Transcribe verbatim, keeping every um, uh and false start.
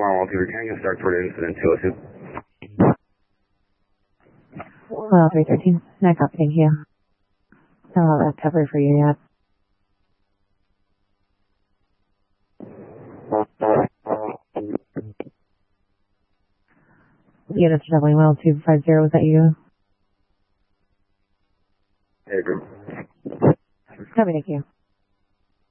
Tomorrow, I'll be returning a start for an incident to us. Well, three thirteen. No copy, thank you. I don't have that cover for you yet. Units are definitely well, two five zero, was that you? Hey, group. Copy, thank you.